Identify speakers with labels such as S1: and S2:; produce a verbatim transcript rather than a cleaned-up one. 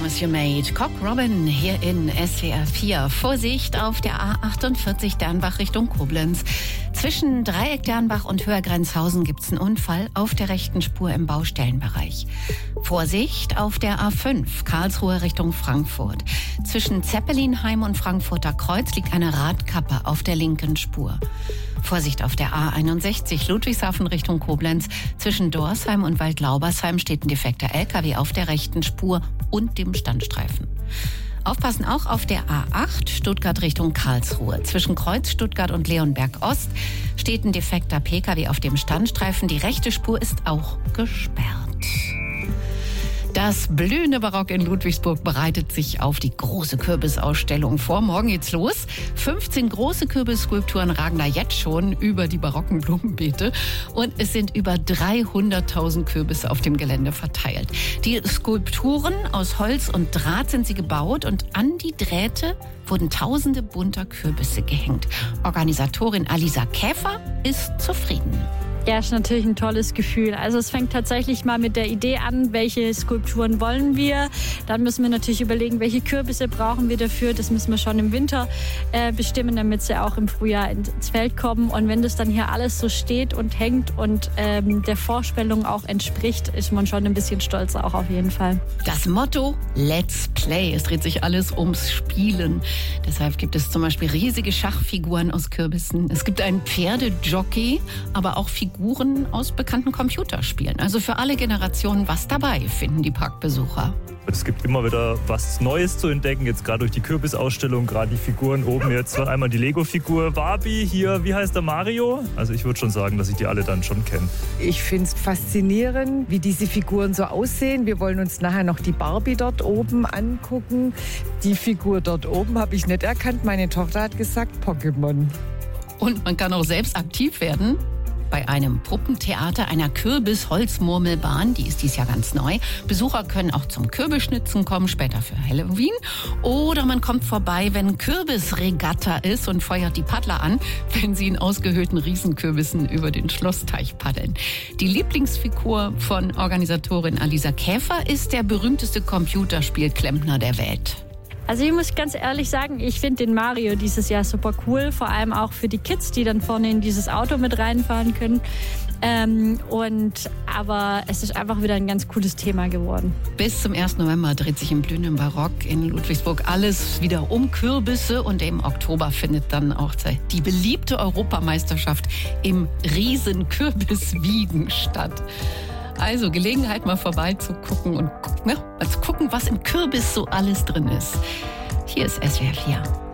S1: Monsieur Made, Cock Robin hier in S W R vier. Vorsicht auf der A achtundvierzig Dernbach Richtung Koblenz. Zwischen Dreieck Dernbach und Höhergrenzhausen gibt es einen Unfall auf der rechten Spur im Baustellenbereich. Vorsicht auf der A fünf Karlsruhe Richtung Frankfurt. Zwischen Zeppelinheim und Frankfurter Kreuz liegt eine Radkappe auf der linken Spur. Vorsicht auf der A einundsechzig Ludwigshafen Richtung Koblenz. Zwischen Dorsheim und Waldlaubersheim steht ein defekter L K W auf der rechten Spur und dem Standstreifen. Aufpassen auch auf der A acht Stuttgart Richtung Karlsruhe. Zwischen Kreuz Stuttgart und Leonberg Ost steht ein defekter P K W auf dem Standstreifen. Die rechte Spur ist auch gesperrt. Das blühende Barock in Ludwigsburg bereitet sich auf die große Kürbisausstellung vor. Morgen geht's los. fünfzehn große Kürbisskulpturen ragen da jetzt schon über die barocken Blumenbeete. Und es sind über dreihunderttausend Kürbisse auf dem Gelände verteilt. Die Skulpturen aus Holz und Draht sind sie gebaut und an die Drähte wurden tausende bunter Kürbisse gehängt. Organisatorin Alisa Käfer ist zufrieden.
S2: Ja, ist natürlich ein tolles Gefühl. Also es fängt tatsächlich mal mit der Idee an, welche Skulpturen wollen wir. Dann müssen wir natürlich überlegen, welche Kürbisse brauchen wir dafür. Das müssen wir schon im Winter äh, bestimmen, damit sie auch im Frühjahr ins Feld kommen. Und wenn das dann hier alles so steht und hängt und ähm, der Vorstellung auch entspricht, ist man schon ein bisschen stolzer auch auf jeden Fall.
S1: Das Motto Let's Play. Es dreht sich alles ums Spielen. Deshalb gibt es zum Beispiel riesige Schachfiguren aus Kürbissen. Es gibt einen Pferdejockey, aber auch Figuren aus bekannten Computerspielen. Also für alle Generationen was dabei, finden die Parkbesucher.
S3: Es gibt immer wieder was Neues zu entdecken, jetzt gerade durch die Kürbisausstellung, gerade die Figuren oben jetzt. Einmal die Lego-Figur Barbie, hier, wie heißt der, Mario? Also ich würde schon sagen, dass ich die alle dann schon kenne.
S4: Ich finde es faszinierend, wie diese Figuren so aussehen. Wir wollen uns nachher noch die Barbie dort oben angucken. Die Figur dort oben habe ich nicht erkannt. Meine Tochter hat gesagt, Pokémon.
S1: Und man kann auch selbst aktiv werden. Bei einem Puppentheater einer Kürbis-Holzmurmelbahn, die ist dieses Jahr ganz neu. Besucher können auch zum Kürbisschnitzen kommen, später für Halloween. Oder man kommt vorbei, wenn Kürbisregatta ist und feuert die Paddler an, wenn sie in ausgehöhlten Riesenkürbissen über den Schlossteich paddeln. Die Lieblingsfigur von Organisatorin Alisa Käfer ist der berühmteste Computerspielklempner der Welt.
S2: Also ich muss ganz ehrlich sagen, ich finde den Mario dieses Jahr super cool. Vor allem auch für die Kids, die dann vorne in dieses Auto mit reinfahren können. Ähm, und aber es ist einfach wieder ein ganz cooles Thema geworden.
S1: Bis zum ersten November dreht sich im blühenden Barock in Ludwigsburg alles wieder um Kürbisse. Und im Oktober findet dann auch die beliebte Europameisterschaft im Riesenkürbiswiegen statt. Also Gelegenheit, mal vorbeizugucken und ne, mal zu gucken, was im Kürbis so alles drin ist. Hier ist S W R vier.